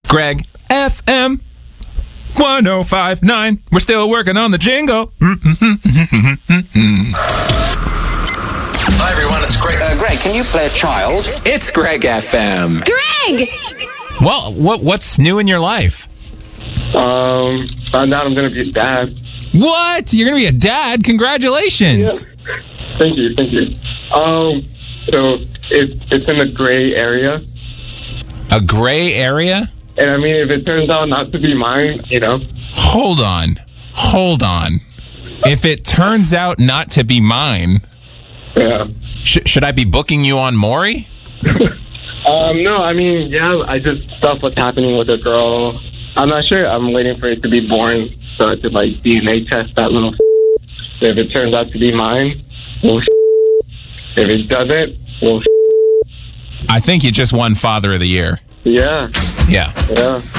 Greg FM 1059. We're still working on the jingle. Hi, everyone. It's Greg. Greg, can you play a child? It's Greg FM. Greg! Well, what's new in your life? Found out I'm going to be a dad. What? You're going to be a dad? Congratulations. Yeah. Thank you. So it's in a gray area. A gray area? And I mean, if it turns out not to be mine, Hold on. If it turns out not to be mine, yeah. should I be booking you on Maury? No, I mean, yeah, I just stuff what's happening with a girl. I'm not sure. I'm waiting for it to be born so I could, DNA test that little If it turns out to be mine, well, if it doesn't, well, I think you just won Father of the Year. yeah. Yeah. Yeah.